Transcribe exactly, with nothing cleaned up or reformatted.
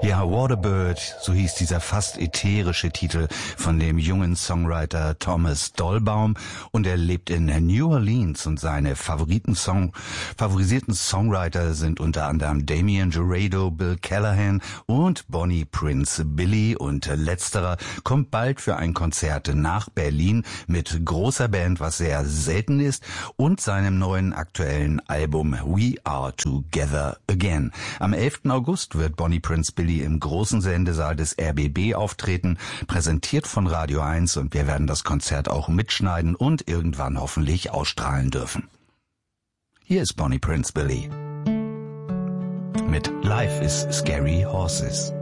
Ja, Waterbird, so hieß dieser fast ätherische Titel von dem jungen Songwriter Thomas Dolbaum, und er lebt in New Orleans und seine Favoriten Song, favorisierten Songwriter sind unter anderem Damien Jurado, Bill Callahan und Bonnie Prince Billy, und letzterer kommt bald für ein Konzert nach Berlin mit großer Band, was sehr selten ist, und seinem neuen aktuellen Album We Are Together Again. Am elften August wird Bonnie Prince Billy im großen Sendesaal des R B B auftreten, präsentiert von Radio eins, und wir werden das Konzert auch mitschneiden und irgendwann hoffentlich ausstrahlen dürfen. Hier ist Bonnie Prince Billy mit Life is Scary Horses.